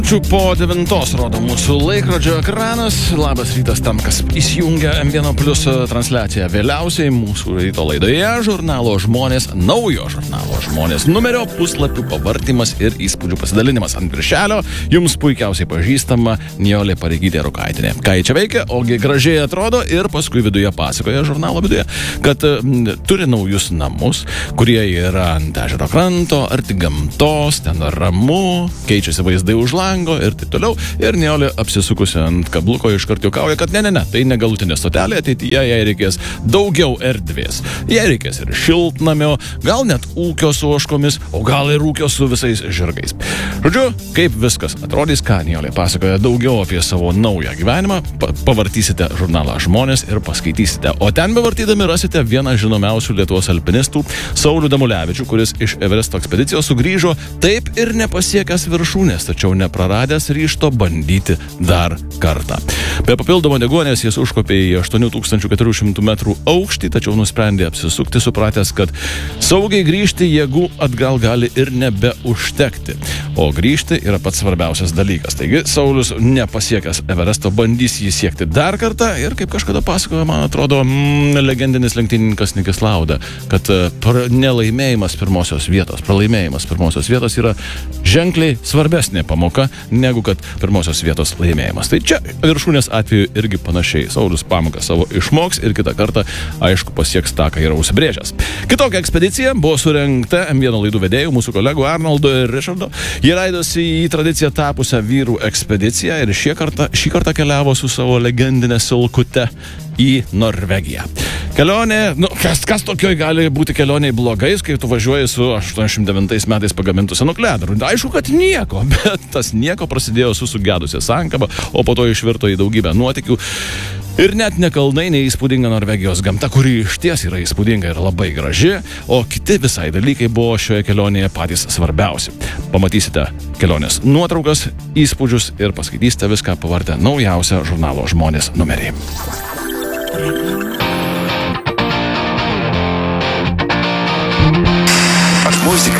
Po 9 rodo mūsų laikrodžio ekranas. Labas rytas tam, kas įsijungia M1 Plus transliaciją vėliausiai mūsų ryto laidoje. Žurnalo Žmonės, naujo žurnalo Žmonės numerio puslapių pavartymas ir įspūdžių pasidalinimas ant viršelio. Jums puikiausiai pažįstama Nijolė Pareigytė Rukaitinė. Ką ji čia veikia, ogi gražiai atrodo ir paskui viduje pasakoja, žurnalo viduje, kad turi naujus namus, kurie yra ant ežero kranto, arti gamtos, ten ramu, keičiasi vaizdai už langą ir taip toliau. Ir Nijolė apsisukusi ant kabluko iškart juokauja, kad ne, tai negalutinė stotelė, ateityje jai reikės daugiau erdvės. Jai reikės ir šiltnamio, gal net ūkio su ožkomis, o gal ir ūkio su visais žirgais. Žodžiu, kaip viskas atrodys, ką Nijolė pasakoja daugiau apie savo naują gyvenimą, pavartysite žurnalą Žmonės ir paskaitysite. O ten bevartydami rasite vieną žinomiausių Lietuvos alpinistų, Saulių Damulevičių, kuris iš Everesto ekspedicijos sugrįžo taip ir nepasiekęs viršūnės, tačiau nepraradęs ryžto bandyti dar kartą. Be papildomo deguonies jis užkopė į 8400 metrų aukštį, tačiau nusprendė apsisukti, supratęs, kad saugiai grįžti jėgų atgal gali ir nebeužtekti. O grįžti yra pats svarbiausias dalykas. Taigi, Saulius nepasiekęs Everesto bandys jį siekti dar kartą ir, kaip kažkada pasakojo, man atrodo, legendinis lenktynininkas Nikis Lauda, kad pralaimėjimas pirmosios vietos yra ženkliai svarbesnė pamoka negu kad pirmosios vietos laimėjimas. Tai čia viršūnės atveju irgi panašiai. Saulius pamoką savo išmoks ir kitą kartą, aišku, pasieks tą, ką yra užsibrėžęs. Kitokia ekspedicija buvo surengta M1 laidų vedėjų, mūsų kolegų Arnoldo ir Ričardo. Jie raidosi į tradiciją tapusią vyrų ekspediciją ir šį kartą keliavo su savo legendinė Silkute į Norvegiją. Kelionė, kas tokioj gali būti kelioniai blogais, kai tu važiuoji su 89 metais pagamintų senukų ledaru? Aišku, kad nieko, bet tas nieko prasidėjo su sugedusia sankaba, o po to išvirto į daugybę nuotykių. Ir net ne kalnai, nei įspūdinga Norvegijos gamta, kuri išties yra įspūdinga ir labai graži, o kiti visai dalykai buvo šioje kelionėje patys svarbiausi. Pamatysite kelionės nuotraukas, įspūdžius ir paskaitysite viską pavartę naujausią žurnalo Žmonės numerį. Muzika